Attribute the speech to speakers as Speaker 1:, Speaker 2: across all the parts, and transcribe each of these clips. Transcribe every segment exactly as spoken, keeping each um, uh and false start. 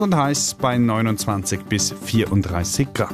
Speaker 1: und heiß bei neunundzwanzig bis vierunddreißig Grad.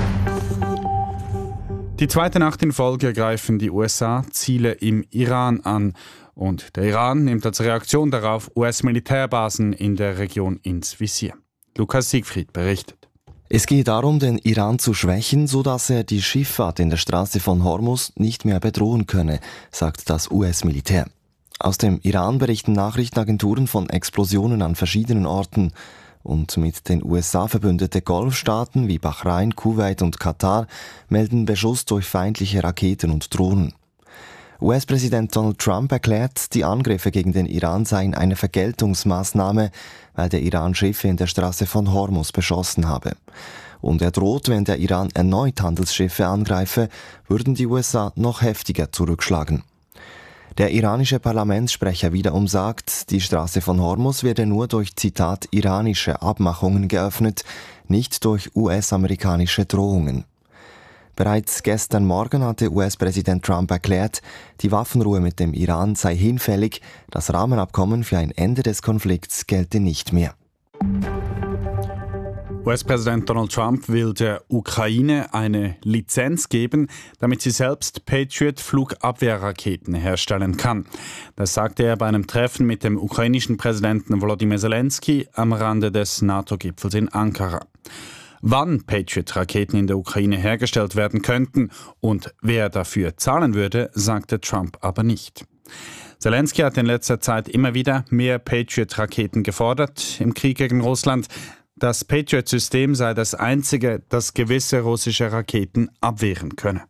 Speaker 1: Die zweite Nacht in Folge greifen die U S A Ziele im Iran an. Und der Iran nimmt als Reaktion darauf U S-Militärbasen in der Region ins Visier. Lukas Siegfried berichtet.
Speaker 2: Es geht darum, den Iran zu schwächen, sodass er die Schifffahrt in der Straße von Hormuz nicht mehr bedrohen könne, sagt das U S-Militär. Aus dem Iran berichten Nachrichtenagenturen von Explosionen an verschiedenen Orten. Und mit den U S A verbündete Golfstaaten wie Bahrain, Kuwait und Katar melden Beschuss durch feindliche Raketen und Drohnen. U S-Präsident Donald Trump erklärt, die Angriffe gegen den Iran seien eine Vergeltungsmaßnahme, weil der Iran Schiffe in der Straße von Hormuz beschossen habe. Und er droht, wenn der Iran erneut Handelsschiffe angreife, würden die U S A noch heftiger zurückschlagen. Der iranische Parlamentssprecher wiederum sagt, die Straße von Hormuz werde nur durch, Zitat, iranische Abmachungen geöffnet, nicht durch U S-amerikanische Drohungen. Bereits gestern Morgen hatte U S-Präsident Trump erklärt, die Waffenruhe mit dem Iran sei hinfällig, das Rahmenabkommen für ein Ende des Konflikts gelte nicht mehr.
Speaker 1: U S-Präsident Donald Trump will der Ukraine eine Lizenz geben, damit sie selbst Patriot-Flugabwehrraketen herstellen kann. Das sagte er bei einem Treffen mit dem ukrainischen Präsidenten Volodymyr Zelensky am Rande des NATO-Gipfels in Ankara. Wann Patriot-Raketen in der Ukraine hergestellt werden könnten und wer dafür zahlen würde, sagte Trump aber nicht. Zelensky hat in letzter Zeit immer wieder mehr Patriot-Raketen gefordert im Krieg gegen Russland. Das Patriot-System sei das einzige, das gewisse russische Raketen abwehren könne.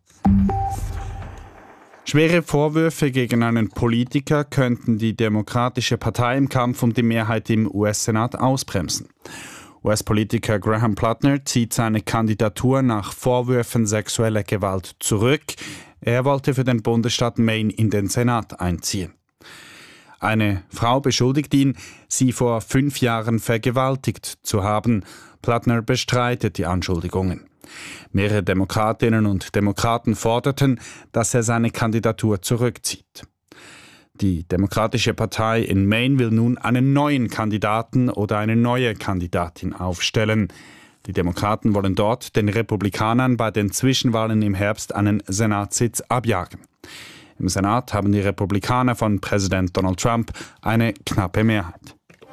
Speaker 1: Schwere Vorwürfe gegen einen Politiker könnten die Demokratische Partei im Kampf um die Mehrheit im U S-Senat ausbremsen. U S-Politiker Graham Plattner zieht seine Kandidatur nach Vorwürfen sexueller Gewalt zurück. Er wollte für den Bundesstaat Maine in den Senat einziehen. Eine Frau beschuldigt ihn, sie vor fünf Jahren vergewaltigt zu haben. Plattner bestreitet die Anschuldigungen. Mehrere Demokratinnen und Demokraten forderten, dass er seine Kandidatur zurückzieht. Die Demokratische Partei in Maine will nun einen neuen Kandidaten oder eine neue Kandidatin aufstellen. Die Demokraten wollen dort den Republikanern bei den Zwischenwahlen im Herbst einen Senatssitz abjagen. Im Senat haben die Republikaner von Präsident Donald Trump eine knappe Mehrheit.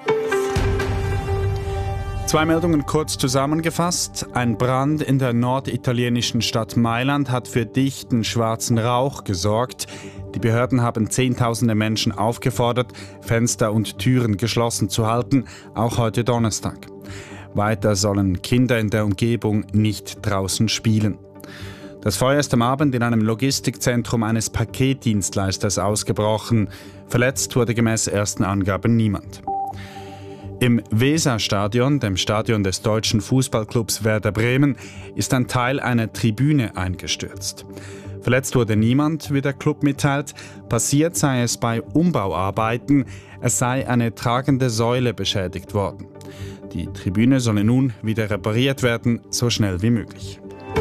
Speaker 1: Zwei Meldungen kurz zusammengefasst. Ein Brand in der norditalienischen Stadt Mailand hat für dichten schwarzen Rauch gesorgt. Die Behörden haben Zehntausende Menschen aufgefordert, Fenster und Türen geschlossen zu halten, auch heute Donnerstag. Weiter sollen Kinder in der Umgebung nicht draußen spielen. Das Feuer ist am Abend in einem Logistikzentrum eines Paketdienstleisters ausgebrochen. Verletzt wurde gemäß ersten Angaben niemand. Im Weserstadion, dem Stadion des deutschen Fußballclubs Werder Bremen, ist ein Teil einer Tribüne eingestürzt. Verletzt wurde niemand, wie der Club mitteilt. Passiert sei es bei Umbauarbeiten. Es sei eine tragende Säule beschädigt worden. Die Tribüne solle nun wieder repariert werden, so schnell wie möglich.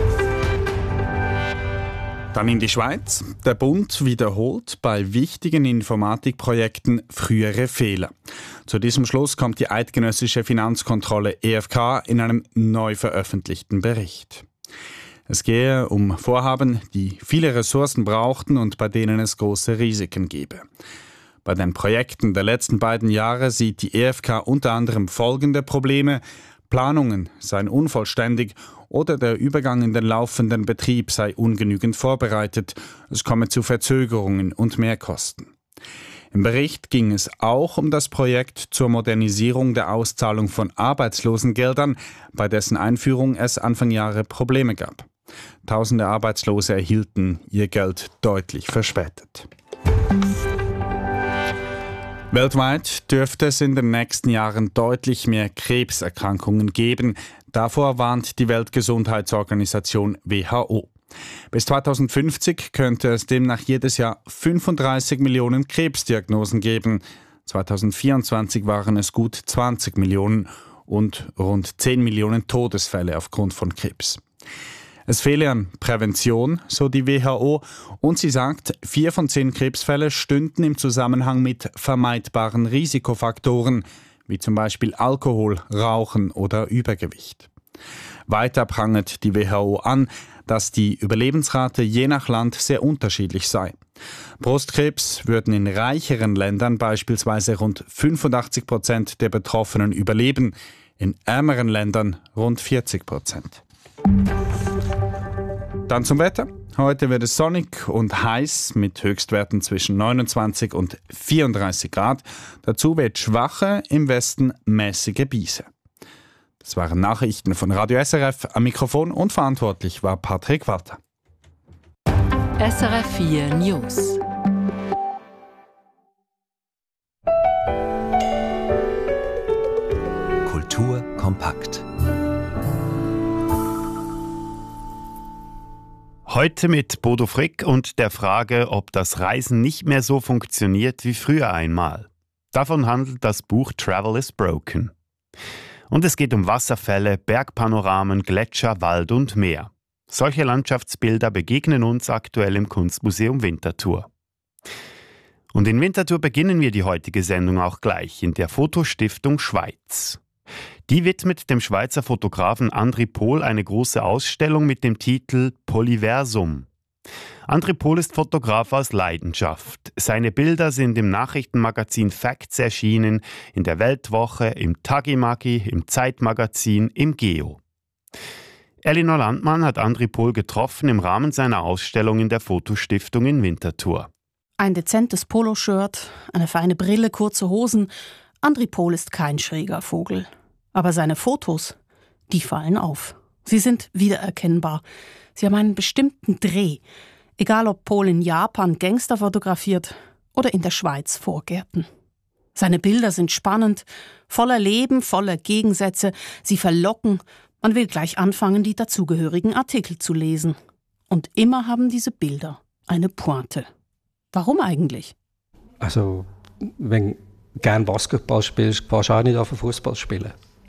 Speaker 1: Dann in die Schweiz. Der Bund wiederholt bei wichtigen Informatikprojekten frühere Fehler. Zu diesem Schluss kommt die eidgenössische Finanzkontrolle E F K in einem neu veröffentlichten Bericht. Es gehe um Vorhaben, die viele Ressourcen brauchten und bei denen es große Risiken gebe. Bei den Projekten der letzten beiden Jahre sieht die E F K unter anderem folgende Probleme: Planungen seien unvollständig oder der Übergang in den laufenden Betrieb sei ungenügend vorbereitet. Es komme zu Verzögerungen und Mehrkosten. Im Bericht ging es auch um das Projekt zur Modernisierung der Auszahlung von Arbeitslosengeldern, bei dessen Einführung es Anfang Jahre Probleme gab. Tausende Arbeitslose erhielten ihr Geld deutlich verspätet. Weltweit dürfte es in den nächsten Jahren deutlich mehr Krebserkrankungen geben. Davor warnt die Weltgesundheitsorganisation W H O. Bis zweitausendfünfzig könnte es demnach jedes Jahr fünfunddreißig Millionen Krebsdiagnosen geben. zweitausendvierundzwanzig waren es gut zwanzig Millionen und rund zehn Millionen Todesfälle aufgrund von Krebs. Es fehle an Prävention, so die W H O, und sie sagt, vier von zehn Krebsfälle stünden im Zusammenhang mit vermeidbaren Risikofaktoren wie zum Beispiel Alkohol, Rauchen oder Übergewicht. Weiter prangert die W H O an, dass die Überlebensrate je nach Land sehr unterschiedlich sei. Brustkrebs würden in reicheren Ländern beispielsweise rund fünfundachtzig Prozent der Betroffenen überleben, in ärmeren Ländern rund vierzig Prozent. Dann zum Wetter. Heute wird es sonnig und heiß mit Höchstwerten zwischen neunundzwanzig und vierunddreißig Grad. Dazu wird schwache, im Westen mäßige Brise. Das waren Nachrichten von Radio S R F. Am Mikrofon und verantwortlich war Patrick Walter.
Speaker 3: S R F vier News.
Speaker 4: Kultur kompakt.
Speaker 5: Heute mit Bodo Frick und der Frage, ob das Reisen nicht mehr so funktioniert wie früher einmal. Davon handelt das Buch Travel is Broken. Und es geht um Wasserfälle, Bergpanoramen, Gletscher, Wald und Meer. Solche Landschaftsbilder begegnen uns aktuell im Kunstmuseum Winterthur. Und in Winterthur beginnen wir die heutige Sendung auch gleich in der Fotostiftung Schweiz. Die widmet dem Schweizer Fotografen Andri Pohl eine große Ausstellung mit dem Titel Polyversum. Andri Pohl ist Fotograf aus Leidenschaft. Seine Bilder sind im Nachrichtenmagazin Facts erschienen, in der Weltwoche, im Tagimagi, im Zeitmagazin, im Geo. Elinor Landmann hat Andri Pohl getroffen im Rahmen seiner Ausstellung in der Fotostiftung in Winterthur.
Speaker 6: Ein dezentes Poloshirt, eine feine Brille, kurze Hosen. Andri Pohl ist kein schräger Vogel. Aber seine Fotos, die fallen auf. Sie sind wiedererkennbar. Sie haben einen bestimmten Dreh. Egal ob Pohl in Japan Gangster fotografiert oder in der Schweiz Vorgärten. Seine Bilder sind spannend, voller Leben, voller Gegensätze. Sie verlocken. Man will gleich anfangen, die dazugehörigen Artikel zu lesen. Und immer haben diese Bilder eine Pointe. Warum eigentlich?
Speaker 7: Also, wenn du gerne Basketball spielst, fährst du auch nicht auf Fußball spielen.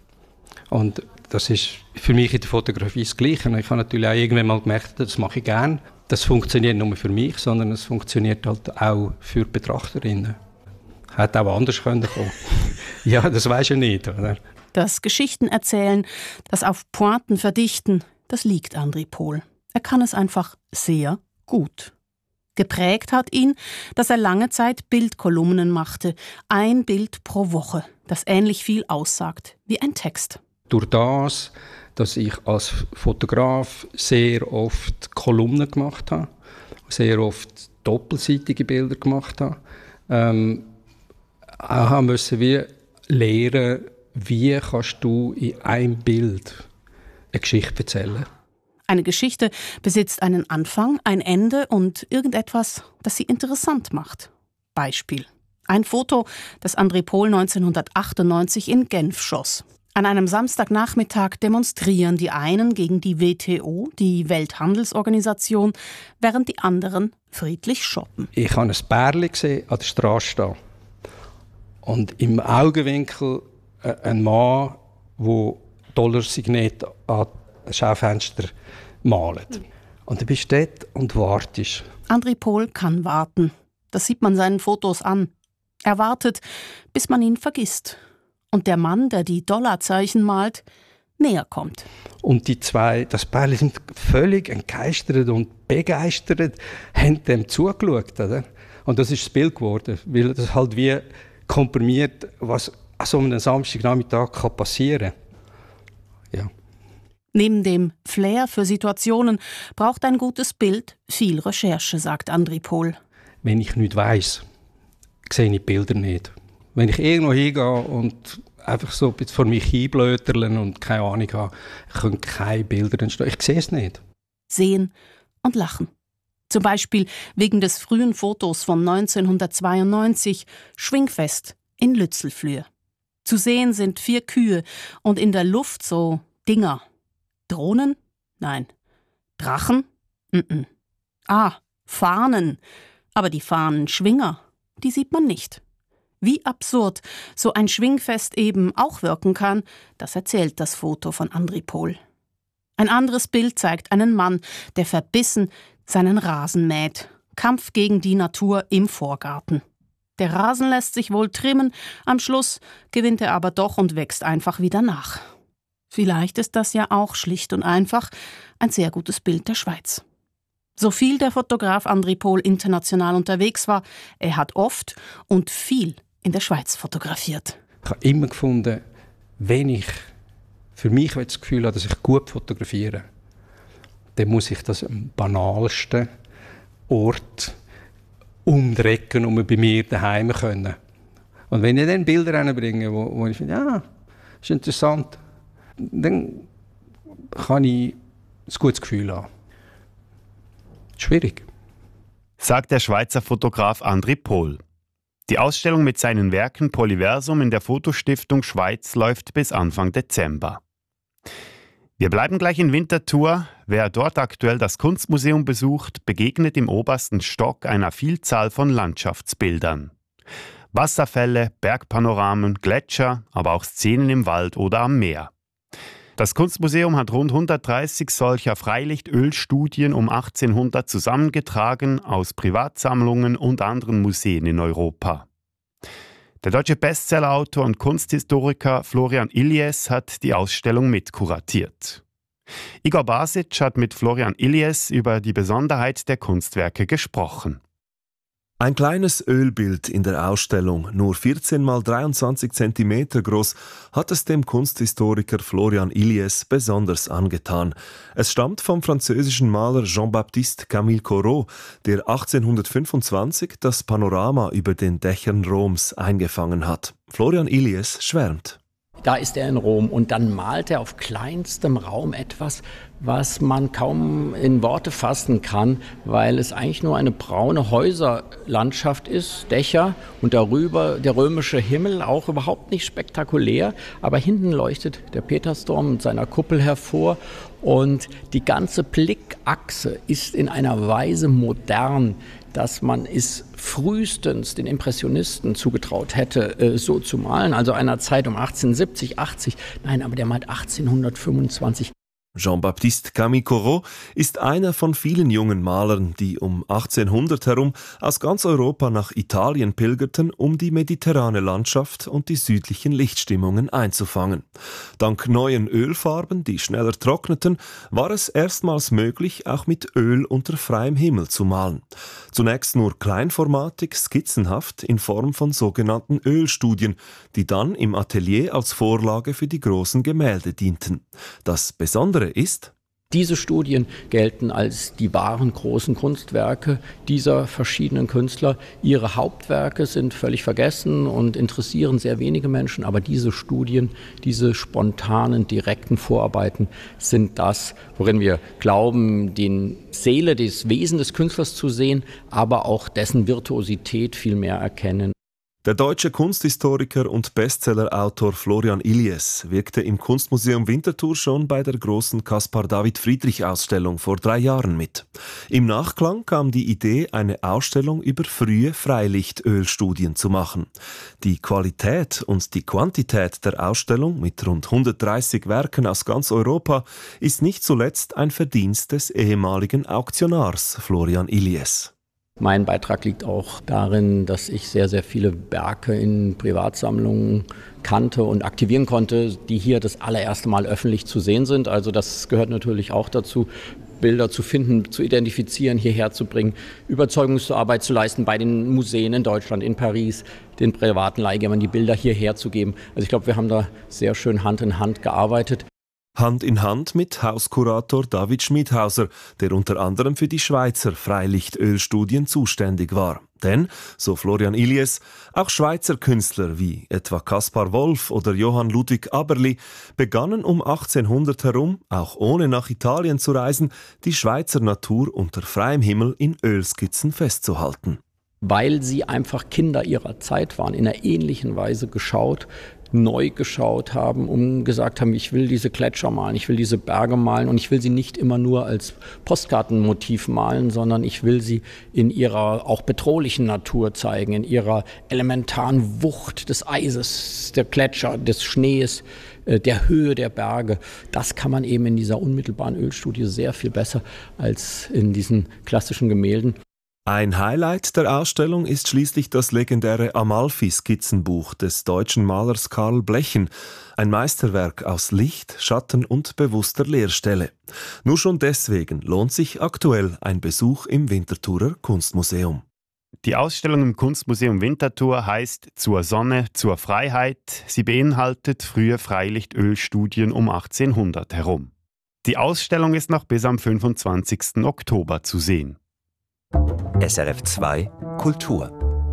Speaker 7: Und das ist für mich in der Fotografie das Gleiche. Ich habe natürlich auch irgendwann mal gemerkt, das mache ich gerne. Das funktioniert nicht nur für mich, sondern es funktioniert halt auch für die Betrachterinnen. Hätte auch anders kommen können. Ja, das weisst du nicht, oder?
Speaker 6: Das Geschichten erzählen, das auf Pointen verdichten, das liegt Andri Pohl. Er kann es einfach sehr gut. Geprägt hat ihn, dass er lange Zeit Bildkolumnen machte. Ein Bild pro Woche, das ähnlich viel aussagt wie ein Text.
Speaker 7: Durch das, dass ich als Fotograf sehr oft Kolumnen gemacht habe, sehr oft doppelseitige Bilder gemacht habe, ähm, auch müssen wir lernen, wie kannst du in einem Bild eine Geschichte erzählen.
Speaker 6: Eine Geschichte besitzt einen Anfang, ein Ende und irgendetwas, das sie interessant macht. Beispiel. Ein Foto, das Andri Pohl neunzehnhundertachtundneunzig in Genf schoss. An einem Samstagnachmittag demonstrieren die einen gegen die W T O, die Welthandelsorganisation, während die anderen friedlich shoppen.
Speaker 7: Ich habe ein Pärchen gesehen an der Straße stehen. Und im Augenwinkel ein Mann, der Dollarsignete an das Schaufenster malt. Und du bist dort und wartest.
Speaker 6: Andri Pohl kann warten. Das sieht man seinen Fotos an. Er wartet, bis man ihn vergisst. Und der Mann, der die Dollarzeichen malt, näher kommt.
Speaker 7: Und die zwei, das Pärchen, sind völlig entgeistert und begeistert, haben dem zugeschaut. Oder? Und das ist das Bild geworden, weil das halt wie komprimiert, was an so einem Samstagnachmittag kann passieren kann. Ja.
Speaker 6: Neben dem Flair für Situationen braucht ein gutes Bild viel Recherche, sagt Andri Pohl.
Speaker 7: Wenn ich nicht weiss, sehe ich die Bilder nicht. Wenn ich irgendwo hingehe und einfach so ein bisschen vor mich hinblöterle und keine Ahnung habe, können keine Bilder entstehen. Ich sehe es nicht.
Speaker 6: Sehen und lachen. Zum Beispiel wegen des frühen Fotos von neunzehnhundertzweiundneunzig, Schwingfest in Lützelflüh. Zu sehen sind vier Kühe und in der Luft so Dinger. Drohnen? Nein. Drachen? Mm-mm. Ah, Fahnen. Aber die Fahnenschwinger, die sieht man nicht. Wie absurd so ein Schwingfest eben auch wirken kann, das erzählt das Foto von Andri Pohl. Ein anderes Bild zeigt einen Mann, der verbissen seinen Rasen mäht. Kampf gegen die Natur im Vorgarten. Der Rasen lässt sich wohl trimmen, am Schluss gewinnt er aber doch und wächst einfach wieder nach. Vielleicht ist das ja auch schlicht und einfach ein sehr gutes Bild der Schweiz. So viel der Fotograf Andri Pohl international unterwegs war, er hat oft und viel in der Schweiz fotografiert.
Speaker 7: Ich habe immer gefunden, wenn ich für mich das Gefühl habe, dass ich gut fotografiere, dann muss ich das am banalsten Ort umdrecken, um bei mir daheim zu können. Und wenn ich dann Bilder reinbringe, wo, wo ich finde, ja, ist interessant, dann kann ich ein gutes Gefühl haben. Schwierig.
Speaker 5: Sagt der Schweizer Fotograf Andri Pohl. Die Ausstellung mit seinen Werken Polyversum in der Fotostiftung Schweiz läuft bis Anfang Dezember. Wir bleiben gleich in Winterthur. Wer dort aktuell das Kunstmuseum besucht, begegnet im obersten Stock einer Vielzahl von Landschaftsbildern. Wasserfälle, Bergpanoramen, Gletscher, aber auch Szenen im Wald oder am Meer. Das Kunstmuseum hat rund hundertdreißig solcher Freilichtölstudien um achtzehnhundert zusammengetragen aus Privatsammlungen und anderen Museen in Europa. Der deutsche Bestsellerautor und Kunsthistoriker Florian Illies hat die Ausstellung mitkuratiert. Igor Basic hat mit Florian Illies über die Besonderheit der Kunstwerke gesprochen.
Speaker 8: Ein kleines Ölbild in der Ausstellung, nur vierzehn mal dreiundzwanzig Zentimeter groß, hat es dem Kunsthistoriker Florian Illies besonders angetan. Es stammt vom französischen Maler Jean-Baptiste Camille Corot, der achtzehnhundertfünfundzwanzig das Panorama über den Dächern Roms eingefangen hat. Florian Illies schwärmt.
Speaker 9: Da ist er in Rom und dann malt er auf kleinstem Raum etwas, was man kaum in Worte fassen kann, weil es eigentlich nur eine braune Häuserlandschaft ist, Dächer und darüber der römische Himmel, auch überhaupt nicht spektakulär, aber hinten leuchtet der Petersdom mit seiner Kuppel hervor und die ganze Blickachse ist in einer Weise modern, dass man es frühestens den Impressionisten zugetraut hätte, äh, so zu malen. Also einer Zeit um achtzehnhundertsiebzig, achtzig. Nein, aber der malt achtzehnhundertfünfundzwanzig.
Speaker 8: Jean-Baptiste Camille Corot ist einer von vielen jungen Malern, die um achtzehnhundert herum aus ganz Europa nach Italien pilgerten, um die mediterrane Landschaft und die südlichen Lichtstimmungen einzufangen. Dank neuen Ölfarben, die schneller trockneten, war es erstmals möglich, auch mit Öl unter freiem Himmel zu malen. Zunächst nur kleinformatig, skizzenhaft in Form von sogenannten Ölstudien, die dann im Atelier als Vorlage für die großen Gemälde dienten. Das Besondere ist,
Speaker 9: diese Studien gelten als die wahren großen Kunstwerke dieser verschiedenen Künstler. Ihre Hauptwerke sind völlig vergessen und interessieren sehr wenige Menschen, aber diese Studien, diese spontanen, direkten Vorarbeiten sind das, worin wir glauben, die Seele, das Wesen des Künstlers zu sehen, aber auch dessen Virtuosität viel mehr erkennen.
Speaker 8: Der deutsche Kunsthistoriker und Bestsellerautor Florian Illies wirkte im Kunstmuseum Winterthur schon bei der großen Caspar-David-Friedrich-Ausstellung vor drei Jahren mit. Im Nachklang kam die Idee, eine Ausstellung über frühe Freilichtölstudien zu machen. Die Qualität und die Quantität der Ausstellung mit rund hundertdreißig Werken aus ganz Europa ist nicht zuletzt ein Verdienst des ehemaligen Auktionars Florian Illies.
Speaker 9: Mein Beitrag liegt auch darin, dass ich sehr, sehr viele Werke in Privatsammlungen kannte und aktivieren konnte, die hier das allererste Mal öffentlich zu sehen sind. Also das gehört natürlich auch dazu, Bilder zu finden, zu identifizieren, hierher zu bringen, Überzeugungsarbeit zu leisten bei den Museen in Deutschland, in Paris, den privaten Leihgebern, die Bilder hierher zu geben. Also ich glaube, wir haben da sehr schön Hand in Hand gearbeitet.
Speaker 8: Hand in Hand mit Hauskurator David Schmidhauser, der unter anderem für die Schweizer Freilichtölstudien zuständig war. Denn, so Florian Illies, auch Schweizer Künstler wie etwa Kaspar Wolf oder Johann Ludwig Aberli begannen um achtzehnhundert herum, auch ohne nach Italien zu reisen, die Schweizer Natur unter freiem Himmel in Ölskizzen festzuhalten.
Speaker 9: Weil sie einfach Kinder ihrer Zeit waren, in einer ähnlichen Weise geschaut, neu geschaut haben und gesagt haben, ich will diese Gletscher malen, ich will diese Berge malen und ich will sie nicht immer nur als Postkartenmotiv malen, sondern ich will sie in ihrer auch bedrohlichen Natur zeigen, in ihrer elementaren Wucht des Eises, der Gletscher, des Schnees, der Höhe der Berge. Das kann man eben in dieser unmittelbaren Ölstudie sehr viel besser als in diesen klassischen Gemälden.
Speaker 8: Ein Highlight der Ausstellung ist schließlich das legendäre Amalfi-Skizzenbuch des deutschen Malers Karl Blechen. Ein Meisterwerk aus Licht, Schatten und bewusster Leerstelle. Nur schon deswegen lohnt sich aktuell ein Besuch im Winterthurer Kunstmuseum.
Speaker 5: Die Ausstellung im Kunstmuseum Winterthur heißt »Zur Sonne, zur Freiheit«. Sie beinhaltet frühe Freilichtölstudien um achtzehnhundert herum. Die Ausstellung ist noch bis am fünfundzwanzigsten Oktober zu sehen.
Speaker 4: S R F zwei Kultur.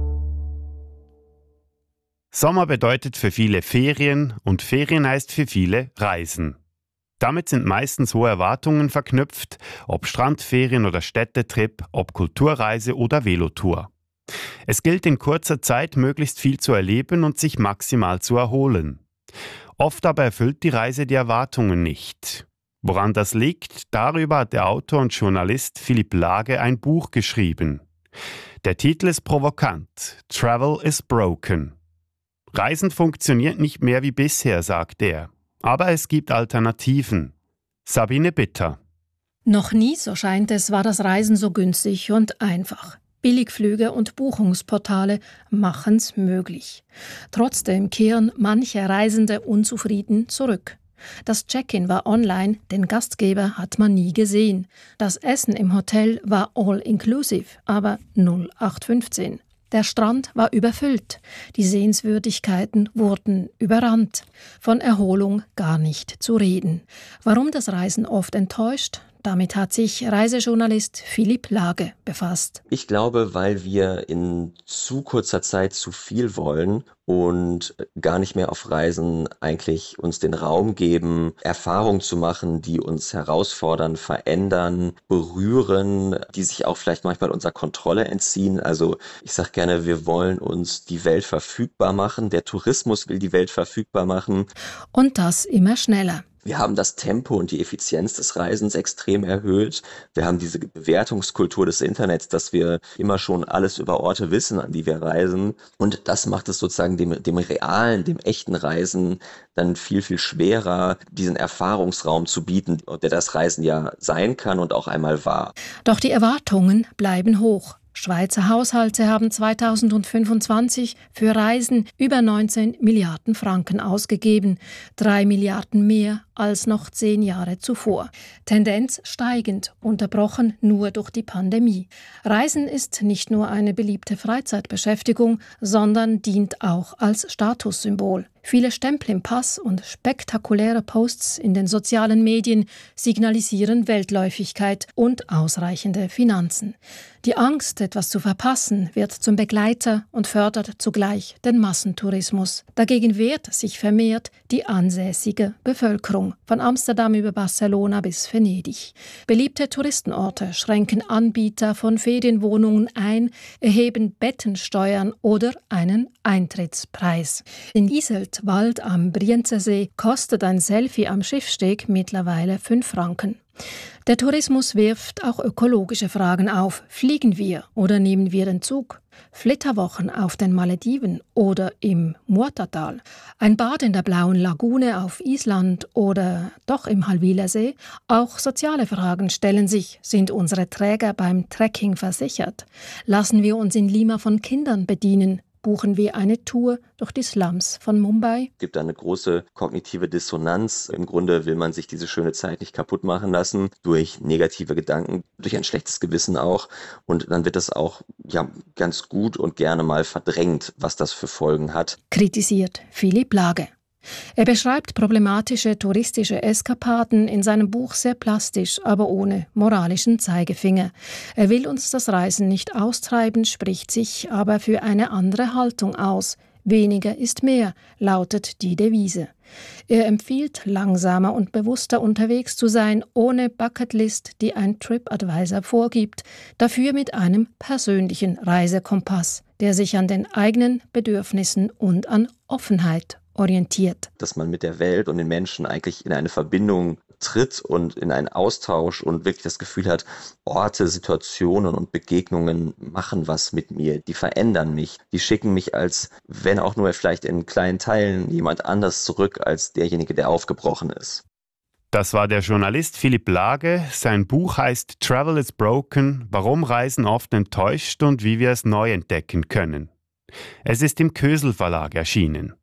Speaker 5: Sommer bedeutet für viele Ferien und Ferien heißt für viele Reisen. Damit sind meistens hohe Erwartungen verknüpft, ob Strandferien oder Städtetrip, ob Kulturreise oder Velotour. Es gilt in kurzer Zeit möglichst viel zu erleben und sich maximal zu erholen. Oft aber erfüllt die Reise die Erwartungen nicht. Woran das liegt, darüber hat der Autor und Journalist Philipp Lage ein Buch geschrieben. Der Titel ist provokant: Travel is broken. Reisen funktioniert nicht mehr wie bisher, sagt er. Aber es gibt Alternativen. Sabine Bitter.
Speaker 10: Noch nie, so scheint es, war das Reisen so günstig und einfach. Billigflüge und Buchungsportale machen's möglich. Trotzdem kehren manche Reisende unzufrieden zurück. Das Check-in war online, den Gastgeber hat man nie gesehen. Das Essen im Hotel war all-inclusive, aber null acht fünfzehn. Der Strand war überfüllt. Die Sehenswürdigkeiten wurden überrannt. Von Erholung gar nicht zu reden. Warum das Reisen oft enttäuscht? Damit hat sich Reisejournalist Philipp Lage befasst.
Speaker 11: Ich glaube, weil wir in zu kurzer Zeit zu viel wollen und gar nicht mehr auf Reisen eigentlich uns den Raum geben, Erfahrungen zu machen, die uns herausfordern, verändern, berühren, die sich auch vielleicht manchmal unserer Kontrolle entziehen. Also ich sage gerne, wir wollen uns die Welt verfügbar machen. Der Tourismus will die Welt verfügbar machen.
Speaker 10: Und das immer schneller.
Speaker 11: Wir haben das Tempo und die Effizienz des Reisens extrem erhöht. Wir haben diese Bewertungskultur des Internets, dass wir immer schon alles über Orte wissen, an die wir reisen. Und das macht es sozusagen dem, dem realen, dem echten Reisen dann viel, viel schwerer, diesen Erfahrungsraum zu bieten, der das Reisen ja sein kann und auch einmal war.
Speaker 10: Doch die Erwartungen bleiben hoch. Schweizer Haushalte haben zweitausendfünfundzwanzig für Reisen über neunzehn Milliarden Franken ausgegeben, drei Milliarden mehr als noch zehn Jahre zuvor. Tendenz steigend, unterbrochen nur durch die Pandemie. Reisen ist nicht nur eine beliebte Freizeitbeschäftigung, sondern dient auch als Statussymbol. Viele Stempel im Pass und spektakuläre Posts in den sozialen Medien signalisieren Weltläufigkeit und ausreichende Finanzen. Die Angst, etwas zu verpassen, wird zum Begleiter und fördert zugleich den Massentourismus. Dagegen wehrt sich vermehrt die ansässige Bevölkerung, von Amsterdam über Barcelona bis Venedig. Beliebte Touristenorte schränken Anbieter von Ferienwohnungen ein, erheben Bettensteuern oder einen Eintrittspreis. In Iseltwald am Brienzersee kostet ein Selfie am Schiffsteg mittlerweile fünf Franken. Der Tourismus wirft auch ökologische Fragen auf. Fliegen wir oder nehmen wir den Zug? Flitterwochen auf den Malediven oder im Murtatal? Ein Bad in der blauen Lagune auf Island oder doch im Halwilersee? Auch soziale Fragen stellen sich. Sind unsere Träger beim Trekking versichert? Lassen wir uns in Lima von Kindern bedienen? Buchen wir eine Tour durch die Slums von Mumbai?
Speaker 11: Es gibt eine große kognitive Dissonanz. Im Grunde will man sich diese schöne Zeit nicht kaputt machen lassen durch negative Gedanken, durch ein schlechtes Gewissen auch. Und dann wird das auch ja, ganz gut und gerne mal verdrängt, was das für Folgen hat.
Speaker 10: Kritisiert Philipp Lage. Er beschreibt problematische touristische Eskapaden in seinem Buch sehr plastisch, aber ohne moralischen Zeigefinger. Er will uns das Reisen nicht austreiben, spricht sich aber für eine andere Haltung aus. Weniger ist mehr, lautet die Devise. Er empfiehlt, langsamer und bewusster unterwegs zu sein, ohne Bucketlist, die ein TripAdvisor vorgibt, dafür mit einem persönlichen Reisekompass, der sich an den eigenen Bedürfnissen und an Offenheit orientiert.
Speaker 11: Dass man mit der Welt und den Menschen eigentlich in eine Verbindung tritt und in einen Austausch und wirklich das Gefühl hat, Orte, Situationen und Begegnungen machen was mit mir, die verändern mich, die schicken mich als, wenn auch nur vielleicht in kleinen Teilen, jemand anders zurück als derjenige, der aufgebrochen ist.
Speaker 5: Das war der Journalist Philipp Lage. Sein Buch heißt Travel is Broken, warum Reisen oft enttäuscht und wie wir es neu entdecken können. Es ist im Kösel Verlag erschienen.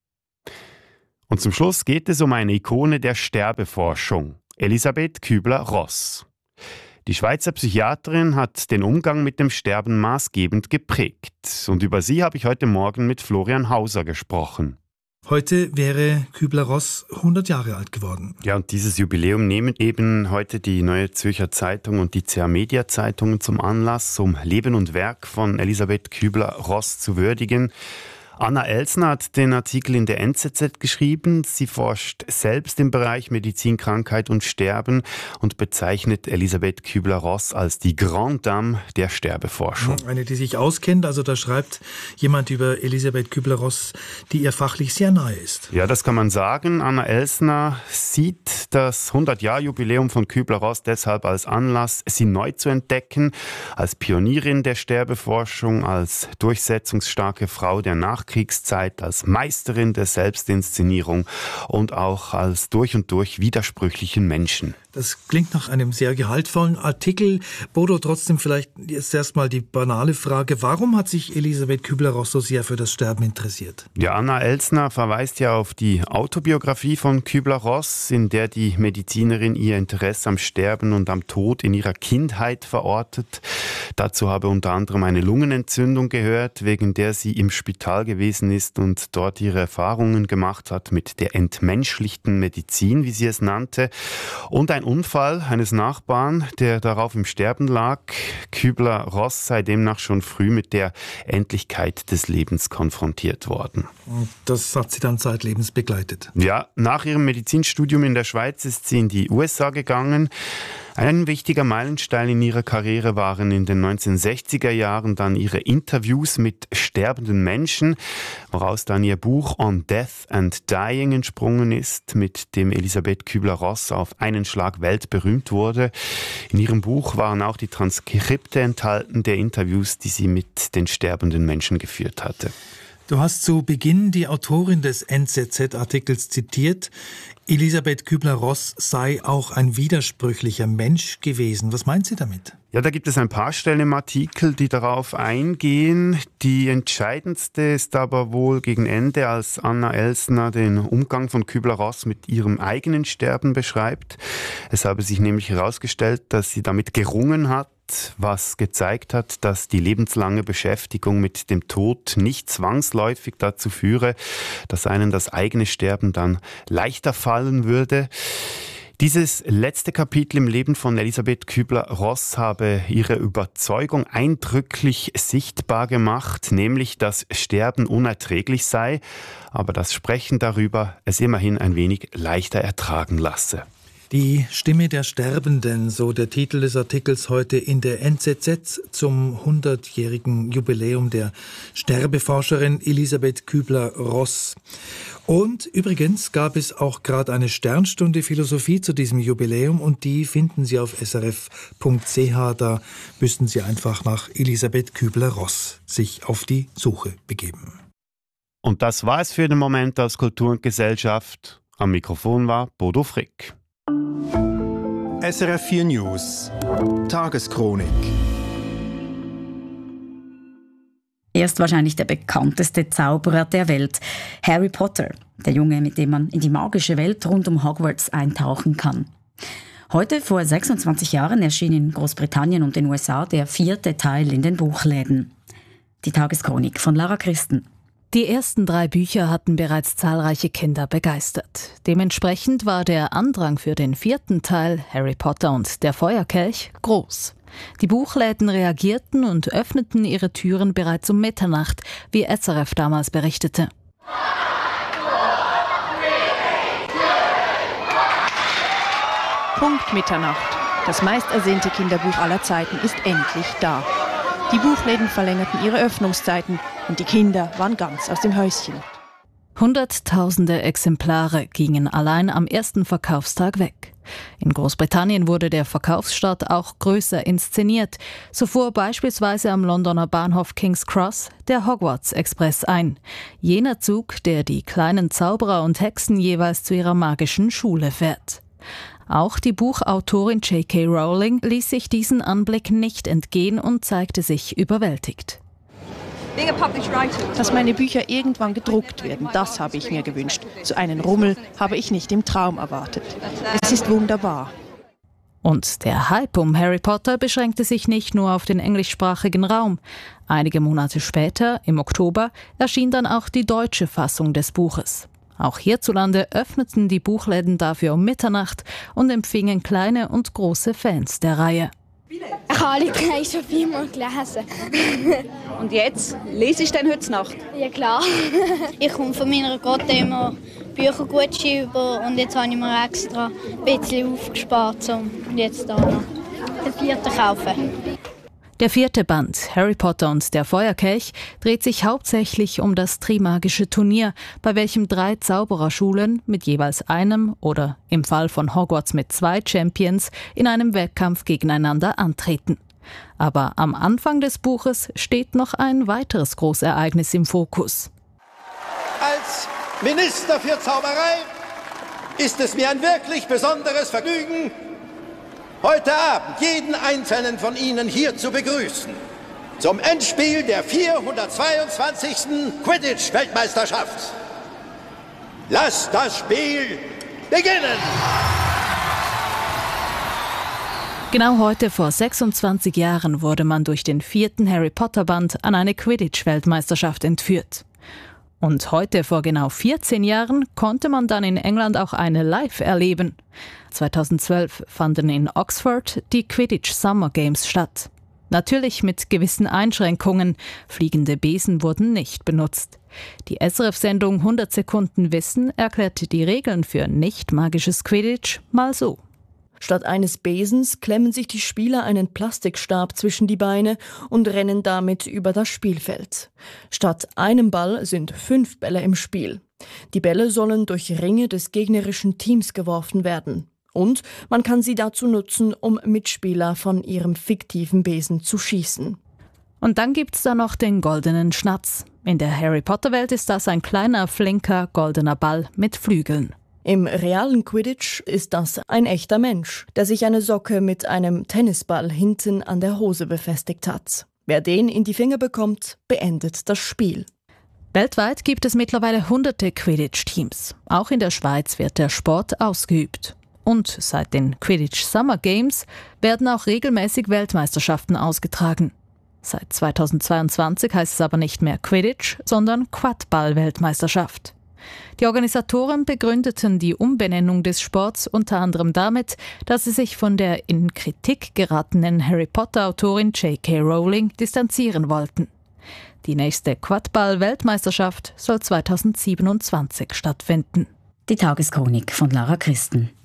Speaker 5: Und zum Schluss geht es um eine Ikone der Sterbeforschung, Elisabeth Kübler-Ross. Die Schweizer Psychiaterin hat den Umgang mit dem Sterben maßgebend geprägt. Und über sie habe ich heute Morgen mit Florian Hauser gesprochen.
Speaker 12: Heute wäre Kübler-Ross hundert Jahre alt geworden.
Speaker 5: Ja, und dieses Jubiläum nehmen eben heute die Neue Zürcher Zeitung und die C A Media Zeitungen zum Anlass, um Leben und Werk von Elisabeth Kübler-Ross zu würdigen. Anna Elsner hat den Artikel in der N Z Z geschrieben. Sie forscht selbst im Bereich Medizin, Krankheit und Sterben und bezeichnet Elisabeth Kübler-Ross als die Grande Dame der Sterbeforschung.
Speaker 12: Eine, die sich auskennt, also da schreibt jemand über Elisabeth Kübler-Ross, die ihr fachlich sehr nahe ist.
Speaker 5: Ja, das kann man sagen. Anna Elsner sieht das hundert-Jahr-Jubiläum von Kübler-Ross deshalb als Anlass, sie neu zu entdecken, als Pionierin der Sterbeforschung, als durchsetzungsstarke Frau der Nachkriegszeit, als Meisterin der Selbstinszenierung und auch als durch und durch widersprüchlichen Menschen.
Speaker 12: Das klingt nach einem sehr gehaltvollen Artikel. Bodo, trotzdem vielleicht jetzt erstmal die banale Frage, warum hat sich Elisabeth Kübler-Ross so sehr für das Sterben interessiert?
Speaker 5: Ja, Anna Elsner verweist ja auf die Autobiografie von Kübler-Ross, in der die Medizinerin ihr Interesse am Sterben und am Tod in ihrer Kindheit verortet. Dazu habe unter anderem eine Lungenentzündung gehört, wegen der sie im Spital gewesen ist und dort ihre Erfahrungen gemacht hat mit der entmenschlichten Medizin, wie sie es nannte, und ein Unfall eines Nachbarn, der darauf im Sterben lag. Kübler-Ross sei demnach schon früh mit der Endlichkeit des Lebens konfrontiert worden.
Speaker 12: Und das hat sie dann zeitlebens begleitet?
Speaker 5: Ja, nach ihrem Medizinstudium in der Schweiz ist sie in die U S A gegangen. Ein wichtiger Meilenstein in ihrer Karriere waren in den neunzehnhundertsechziger Jahren dann ihre Interviews mit sterbenden Menschen, woraus dann ihr Buch On Death and Dying entsprungen ist, mit dem Elisabeth Kübler-Ross auf einen Schlag weltberühmt wurde. In ihrem Buch waren auch die Transkripte enthalten der Interviews, die sie mit den sterbenden Menschen geführt hatte.
Speaker 12: Du hast zu Beginn die Autorin des N Z Z-Artikels zitiert. Elisabeth Kübler-Ross sei auch ein widersprüchlicher Mensch gewesen. Was meint sie damit?
Speaker 5: Ja, da gibt es ein paar Stellen im Artikel, die darauf eingehen. Die entscheidendste ist aber wohl gegen Ende, als Anna Elsner den Umgang von Kübler-Ross mit ihrem eigenen Sterben beschreibt. Es habe sich nämlich herausgestellt, dass sie damit gerungen hat, was gezeigt hat, dass die lebenslange Beschäftigung mit dem Tod nicht zwangsläufig dazu führe, dass einen das eigene Sterben dann leichter fallen würde. Dieses letzte Kapitel im Leben von Elisabeth Kübler-Ross habe ihre Überzeugung eindrücklich sichtbar gemacht, nämlich, dass Sterben unerträglich sei, aber das Sprechen darüber es immerhin ein wenig leichter ertragen lasse.
Speaker 12: Die Stimme der Sterbenden, so der Titel des Artikels heute in der N Z Z zum hundertjährigen Jubiläum der Sterbeforscherin Elisabeth Kübler-Ross. Und übrigens gab es auch gerade eine Sternstunde Philosophie zu diesem Jubiläum und die finden Sie auf s r f punkt c h. Da müssten Sie einfach nach Elisabeth Kübler-Ross sich auf die Suche begeben.
Speaker 5: Und das war es für den Moment aus Kultur und Gesellschaft. Am Mikrofon war Bodo Frick.
Speaker 13: S R F vier News Tageschronik.
Speaker 14: Er ist wahrscheinlich der bekannteste Zauberer der Welt, Harry Potter, der Junge, mit dem man in die magische Welt rund um Hogwarts eintauchen kann. Heute vor sechsundzwanzig Jahren erschien in Großbritannien und den U S A der vierte Teil in den Buchläden. Die Tageschronik von Lara Christen.
Speaker 6: Die ersten drei Bücher hatten bereits zahlreiche Kinder begeistert. Dementsprechend war der Andrang für den vierten Teil, Harry Potter und der Feuerkelch, groß. Die Buchläden reagierten und öffneten ihre Türen bereits um Mitternacht, wie S R F damals berichtete.
Speaker 15: Punkt Mitternacht. Das meistersehnte Kinderbuch aller Zeiten ist endlich da. Die Buchläden verlängerten ihre Öffnungszeiten und die Kinder waren ganz aus dem Häuschen.
Speaker 6: Hunderttausende Exemplare gingen allein am ersten Verkaufstag weg. In Großbritannien wurde der Verkaufsstart auch größer inszeniert. So fuhr beispielsweise am Londoner Bahnhof King's Cross der Hogwarts Express ein. Jener Zug, der die kleinen Zauberer und Hexen jeweils zu ihrer magischen Schule fährt.
Speaker 16: Auch die Buchautorin J K Rowling ließ sich diesen Anblick nicht entgehen und zeigte sich überwältigt.
Speaker 15: Dass meine Bücher irgendwann gedruckt werden, das habe ich mir gewünscht. So einen Rummel habe ich nicht im Traum erwartet. Es ist wunderbar.
Speaker 16: Und der Hype um Harry Potter beschränkte sich nicht nur auf den englischsprachigen Raum. Einige Monate später, im Oktober, erschien dann auch die deutsche Fassung des Buches. Auch hierzulande öffneten die Buchläden dafür um Mitternacht und empfingen kleine und große Fans der Reihe.
Speaker 17: Ich habe alle drei schon viermal gelesen.
Speaker 18: Und jetzt? Lese ich denn heute Nacht?
Speaker 17: Ja klar. Ich komme von meiner Grotte immer Büchergutscheine über und jetzt habe ich mir extra ein bisschen aufgespart, um jetzt da noch den vierten zu kaufen.
Speaker 16: Der vierte Band, Harry Potter und der Feuerkelch, dreht sich hauptsächlich um das Trimagische Turnier, bei welchem drei Zaubererschulen mit jeweils einem oder im Fall von Hogwarts mit zwei Champions in einem Wettkampf gegeneinander antreten. Aber am Anfang des Buches steht noch ein weiteres Großereignis im Fokus.
Speaker 19: Als Minister für Zauberei ist es mir ein wirklich besonderes Vergnügen, heute Abend jeden einzelnen von Ihnen hier zu begrüßen. Zum Endspiel der vierhundertzweiundzwanzigsten Quidditch-Weltmeisterschaft. Lasst das Spiel beginnen!
Speaker 16: Genau heute vor sechsundzwanzig Jahren wurde man durch den vierten Harry Potter Band an eine Quidditch-Weltmeisterschaft entführt. Und heute vor genau vierzehn Jahren konnte man dann in England auch eine live erleben. zweitausendzwölf fanden in Oxford die Quidditch Summer Games statt. Natürlich mit gewissen Einschränkungen. Fliegende Besen wurden nicht benutzt. Die S R F-Sendung hundert Sekunden Wissen erklärte die Regeln für nicht magisches Quidditch mal so.
Speaker 20: Statt eines Besens klemmen sich die Spieler einen Plastikstab zwischen die Beine und rennen damit über das Spielfeld. Statt einem Ball sind fünf Bälle im Spiel. Die Bälle sollen durch Ringe des gegnerischen Teams geworfen werden. Und man kann sie dazu nutzen, um Mitspieler von ihrem fiktiven Besen zu schießen.
Speaker 16: Und dann gibt's da noch den goldenen Schnatz. In der Harry-Potter-Welt ist das ein kleiner, flinker, goldener Ball mit Flügeln.
Speaker 20: Im realen Quidditch ist das ein echter Mensch, der sich eine Socke mit einem Tennisball hinten an der Hose befestigt hat. Wer den in die Finger bekommt, beendet das Spiel.
Speaker 16: Weltweit gibt es mittlerweile hunderte Quidditch-Teams. Auch in der Schweiz wird der Sport ausgeübt. Und seit den Quidditch Summer Games werden auch regelmäßig Weltmeisterschaften ausgetragen. Seit zweitausendzweiundzwanzig heißt es aber nicht mehr Quidditch, sondern Quadball-Weltmeisterschaft. Die Organisatoren begründeten die Umbenennung des Sports unter anderem damit, dass sie sich von der in Kritik geratenen Harry Potter-Autorin J K Rowling distanzieren wollten. Die nächste Quadball-Weltmeisterschaft soll zweitausendsiebenundzwanzig stattfinden.
Speaker 14: Die Tageschronik von Lara Christen.